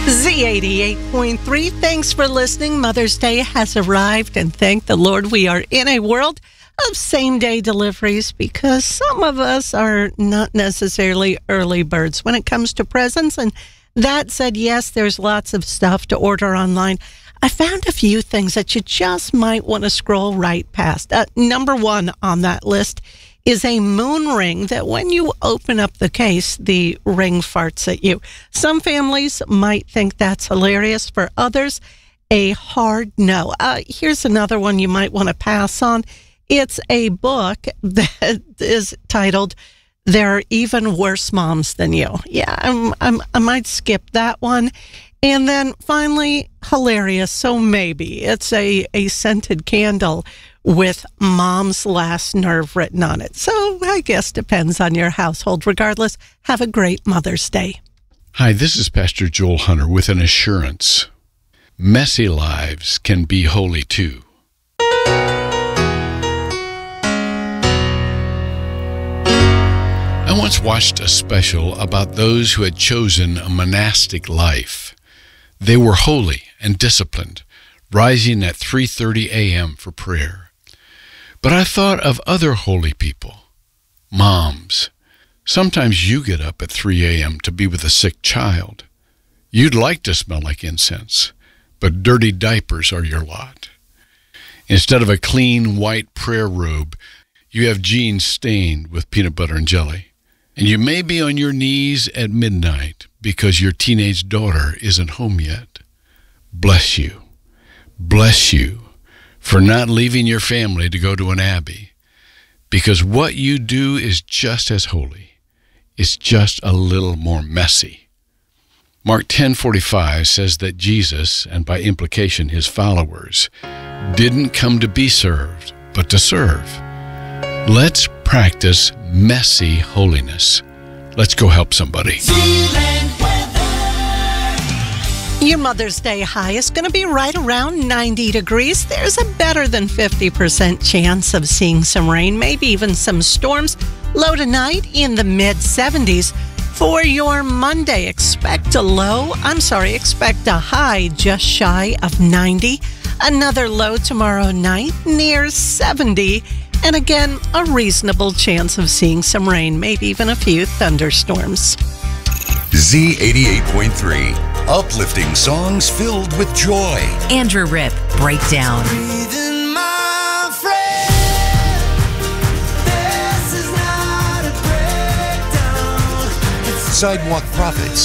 Z88.3. Thanks for listening. Mother's Day has arrived, and thank the Lord we are in a world of same-day deliveries because some of us are not necessarily early birds when it comes to presents. And that said, yes, there's lots of stuff to order online. I found a few things that you just might want to scroll right past. Number one on that list is a moon ring that when you open up the case, the ring farts at you. Some families might think that's hilarious. For others, a hard no. Here's another one you might want to pass on. It's a book that is titled, There Are Even Worse Moms Than You. Yeah, I might skip that one. And then finally, hilarious, so maybe. It's a scented candle with Mom's Last Nerve written on it. So I guess depends on your household. Regardless, have a great Mother's Day. Hi, this is Pastor Joel Hunter with an assurance. Messy lives can be holy too. I once watched a special about those who had chosen a monastic life. They were holy and disciplined, rising at 3:30 a.m. for prayer. But I thought of other holy people, moms. Sometimes you get up at 3 a.m. to be with a sick child. You'd like to smell like incense, but dirty diapers are your lot. Instead of a clean white prayer robe, you have jeans stained with peanut butter and jelly. And you may be on your knees at midnight because your teenage daughter isn't home yet. Bless you. Bless you for not leaving your family to go to an abbey, because what you do is just as holy. It's just a little more messy. Mark 10:45 says that Jesus, and by implication his followers, didn't come to be served, but to serve. Let's practice messy holiness. Let's go help somebody. Your Mother's Day high is going to be right around 90 degrees. There's a better than 50% chance of seeing some rain, maybe even some storms. Low tonight in the mid-70s. For your Monday, expect a high just shy of 90. Another low tomorrow night near 70. And again, a reasonable chance of seeing some rain, maybe even a few thunderstorms. Z88.3, uplifting songs filled with joy. Andrew Ripp, Breakdown. Sidewalk Prophets.